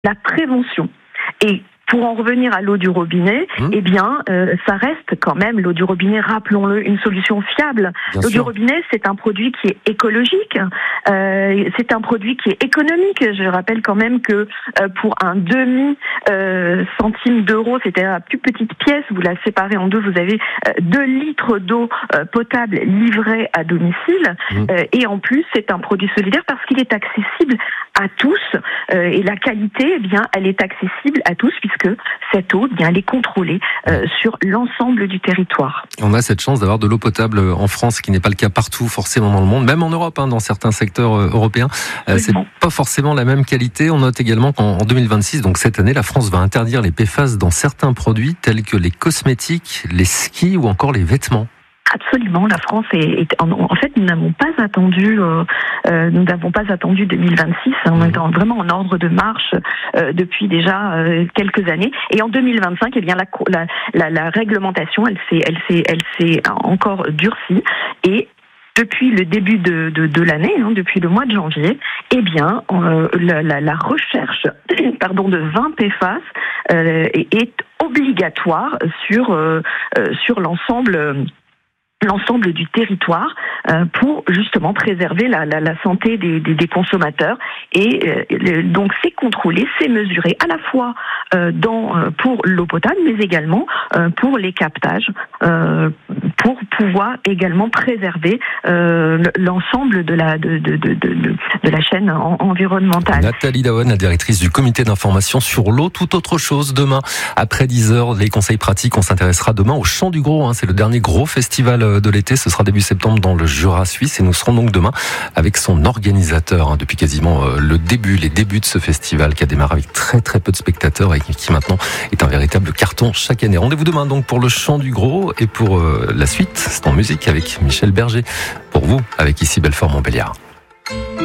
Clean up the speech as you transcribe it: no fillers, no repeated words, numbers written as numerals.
la prévention. Et pour en revenir à l'eau du robinet, eh bien, ça reste quand même l'eau du robinet, rappelons-le, une solution fiable. L'eau du robinet, c'est un produit qui est écologique, c'est un produit qui est économique. Je rappelle quand même que pour un demi-centime d'euro, c'était la plus petite pièce, vous la séparez en deux, vous avez 2 litres d'eau potable livrée à domicile. Et en plus, c'est un produit solidaire parce qu'il est accessible à tous. Et la qualité, eh bien, elle est accessible à tous puisque cette eau, eh bien, elle est contrôlée sur l'ensemble du territoire. On a cette chance d'avoir de l'eau potable en France, ce qui n'est pas le cas partout forcément dans le monde, même en Europe, dans certains secteurs européens. C'est pas forcément la même qualité. On note également qu'en 2026, donc cette année, la France va interdire les PFAS dans certains produits tels que les cosmétiques, les skis ou encore les vêtements. Absolument, la France en fait, nous n'avons pas attendu 2026. On est vraiment en ordre de marche depuis déjà quelques années. Et en 2025, eh bien la réglementation, elle s'est encore durcie et depuis le début de l'année, depuis le mois de janvier, eh bien, la recherche, de 20 PFAS est obligatoire sur l'ensemble du territoire pour justement préserver la santé des consommateurs et donc c'est contrôlé, c'est mesuré à la fois pour l'eau potable mais également pour les captages pour pouvoir également préserver l'ensemble de la chaîne environnementale. Nathalie Dawen, la directrice du comité d'information sur l'eau. Tout autre chose demain après 10h, les conseils pratiques. On s'intéressera demain au Chant du Gros. C'est le dernier gros festival de l'été. Ce sera début septembre dans le Jura suisse et nous serons donc demain avec son organisateur depuis quasiment les débuts de ce festival qui a démarré avec très très peu de spectateurs et qui maintenant est un véritable carton chaque année. Rendez-vous demain donc pour le Chant du Gros et pour la suite, c'est en musique avec Michel Berger. Pour vous, avec ici Belfort Montbéliard.